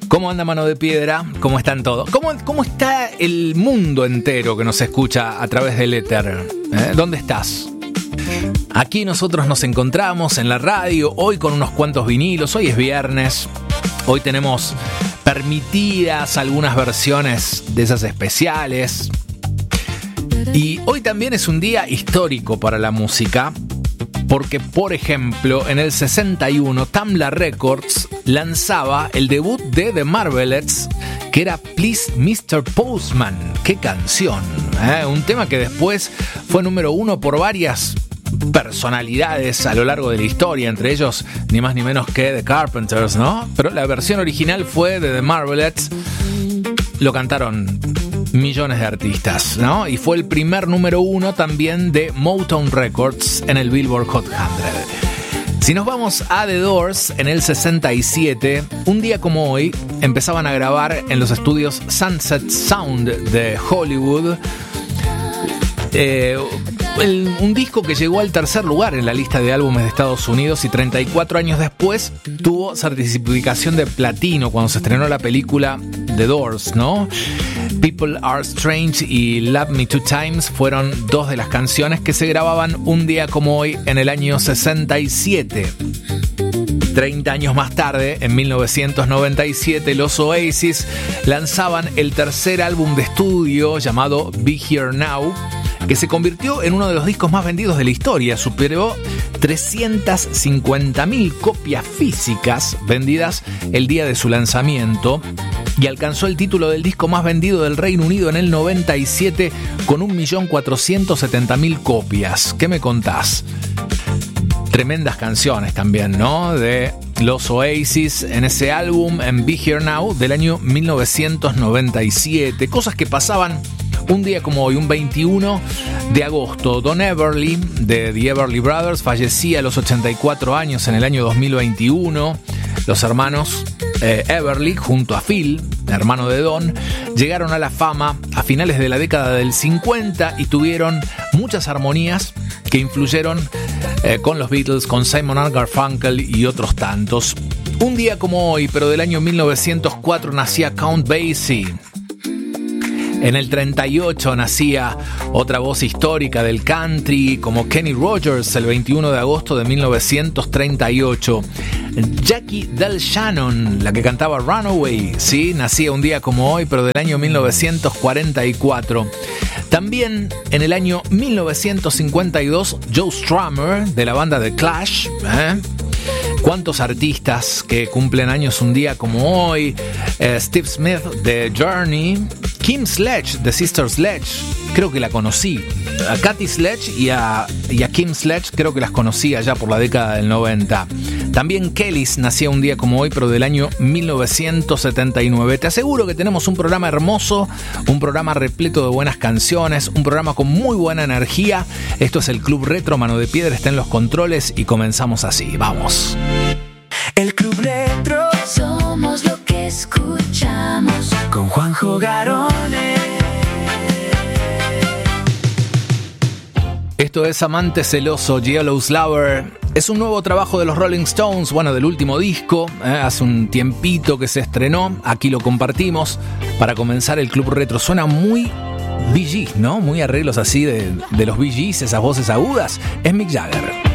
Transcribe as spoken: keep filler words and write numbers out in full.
¿Cómo anda Mano de Piedra? ¿Cómo están todos? ¿Cómo, cómo está el mundo entero que nos escucha a través del éter? ¿Eh? ¿Dónde estás? Aquí nosotros nos encontramos en la radio, hoy con unos cuantos vinilos, hoy es viernes, hoy tenemos permitidas algunas versiones de esas especiales. Y hoy también es un día histórico para la música, porque, por ejemplo, en el sesenta y uno, Tamla Records lanzaba el debut de The Marvelettes, que era Please mister Postman. ¡Qué canción! ¿eh? Un tema que después fue número uno por varias personalidades a lo largo de la historia, entre ellos ni más ni menos que The Carpenters, ¿no? Pero la versión original fue de The Marvelettes, lo cantaron millones de artistas, ¿no? Y fue el primer número uno también de Motown Records en el Billboard Hot cien. Si nos vamos a The Doors, en el sesenta y siete, un día como hoy, empezaban a grabar en los estudios Sunset Sound de Hollywood eh, el, un disco que llegó al tercer lugar en la lista de álbumes de Estados Unidos y treinta y cuatro años después tuvo certificación de platino cuando se estrenó la película The Doors, ¿no? People Are Strange y Love Me Two Times fueron dos de las canciones que se grababan un día como hoy en el año sesenta y siete. treinta años más tarde, en mil novecientos noventa y siete, los Oasis lanzaban el tercer álbum de estudio llamado Be Here Now, que se convirtió en uno de los discos más vendidos de la historia. Superó trescientas cincuenta mil copias físicas vendidas el día de su lanzamiento y alcanzó el título del disco más vendido del Reino Unido en el noventa y siete con un millón cuatrocientas setenta mil copias. ¿Qué me contás? Tremendas canciones también, ¿no? De los Oasis en ese álbum, en Be Here Now, del año mil novecientos noventa y siete. Cosas que pasaban un día como hoy, un veintiuno de agosto. Don Everly, de The Everly Brothers, fallecía a los ochenta y cuatro años en el año dos mil veintiuno. Los hermanos eh, Everly, junto a Phil, hermano de Don, llegaron a la fama a finales de la década del cincuenta y tuvieron muchas armonías que influyeron eh, con los Beatles, con Simon and Garfunkel y otros tantos. Un día como hoy, pero del año mil novecientos cuatro, nacía Count Basie. En el treinta y ocho nacía otra voz histórica del country como Kenny Rogers, el veintiuno de agosto de mil novecientos treinta y ocho. Jackie Del Shannon, la que cantaba Runaway, sí, nacía un día como hoy, pero del año mil novecientos cuarenta y cuatro. También en el año mil novecientos cincuenta y dos, Joe Strummer, de la banda The Clash, ¿eh? ¿Cuántos artistas que cumplen años un día como hoy? Eh, Steve Smith de Journey, Kim Sledge de Sister Sledge, creo que la conocí. A Katy Sledge y a, y a Kim Sledge creo que las conocí allá por la década del noventa. También Kellys nacía un día como hoy, pero del año mil novecientos setenta y nueve. Te aseguro que tenemos un programa hermoso, un programa repleto de buenas canciones, un programa con muy buena energía. Esto es el Club Retro, Mano de Piedra está en los controles y comenzamos así. Vamos. El Club Retro, somos lo que escuchamos con Juanjo Garone. Esto es Amante Celoso, Yellow Lover. Es un nuevo trabajo de los Rolling Stones, bueno, del último disco, ¿eh? Hace un tiempito que se estrenó, aquí lo compartimos para comenzar el Club Retro. Suena muy Bee Gees, ¿no? Muy arreglos así de, de los Bee Gees, esas voces agudas. Es Mick Jagger.